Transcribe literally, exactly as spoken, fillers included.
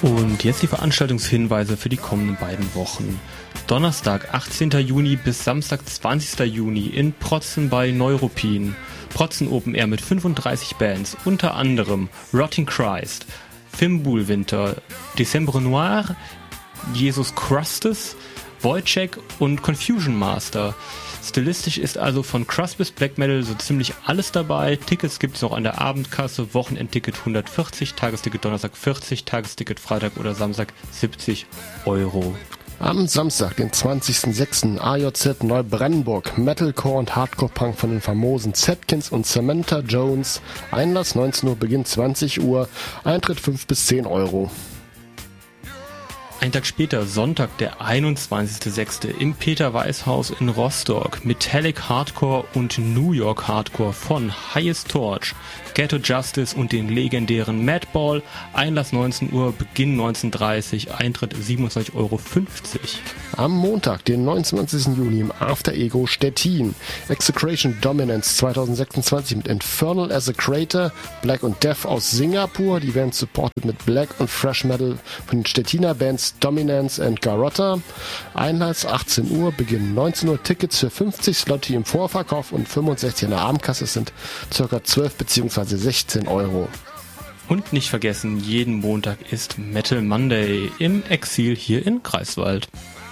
Und jetzt die Veranstaltungshinweise für die kommenden beiden Wochen. Donnerstag, achtzehnten Juni bis Samstag, zwanzigsten Juni in Protzen bei Neuruppin. Protzen Open Air mit fünfunddreißig Bands, unter anderem Rotting Christ, Fimbulwinter, Décembre Noir, Jesus Crustes, Wojciech und Confusion Master. Stilistisch ist also von Crust bis Black Metal so ziemlich alles dabei. Tickets gibt es noch an der Abendkasse. Wochenendticket hundertvierzig, Tagesticket Donnerstag vierzig, Tagesticket Freitag oder Samstag siebzig Euro. Am Samstag, den zwanzigsten sechsten A J Z Neubrandenburg, Metalcore und Hardcore-Punk von den famosen Zetkins und Samantha Jones. Einlass neunzehn Uhr, Beginn zwanzig Uhr, Eintritt fünf bis zehn Euro. Ein Tag später, Sonntag, der einundzwanzigsten sechsten im Peter-Weiß-Haus in Rostock. Metallic Hardcore und New York Hardcore von Highest Torch, Ghetto Justice und den legendären Madball. Einlass neunzehn Uhr, Beginn neunzehn Uhr dreißig, Eintritt siebenundzwanzig Euro fünfzig. Am Montag, den neunundzwanzigsten Juni im After Ego Stettin. Execration Dominance zweitausendsechsundzwanzig mit Infernal as a Crater, Black und Death aus Singapur. Die werden supported mit Black und Fresh Metal von den Stettiner Bands Dominance and Garrotta. Einlass achtzehn Uhr, Beginn neunzehn Uhr, Tickets für fünfzig Slotti im Vorverkauf und fünfundsechzig an der Abendkasse sind ca. zwölf bzw. sechzehn Euro. Und nicht vergessen, jeden Montag ist Metal Monday im Exil hier in Greifswald.